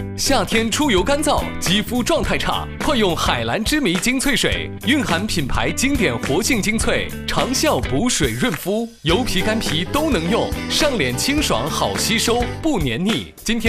夏天出油干燥，肌肤状态差，快用海蓝之谜精粹水，蕴含品牌经典活性精粹，长效补水润肤，油皮干皮都能用，上脸清爽好吸收，不黏腻。今天